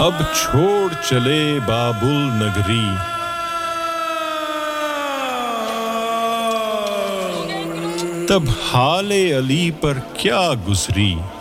अब छोड़ चले बाबुल नगरी, तब हाले अली पर क्या गुजरी।